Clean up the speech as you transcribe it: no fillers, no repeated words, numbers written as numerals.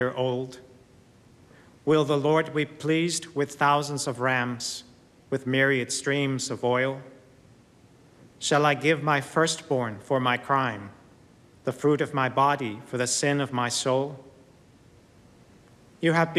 year old? Will the Lord be pleased with thousands of rams, with myriad streams of oil? Shall I give my firstborn for my crime, the fruit of my body for the sin of my soul? You have